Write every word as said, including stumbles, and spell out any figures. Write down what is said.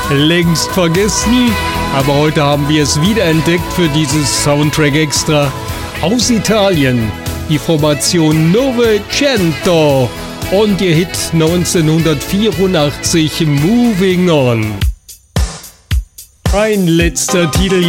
längst vergessen, aber heute haben wir es wiederentdeckt für dieses Soundtrack Extra. Aus Italien, die Formation Novecento und ihr Hit neunzehnhundertvierundachtzig Moving On. Ein letzter Titel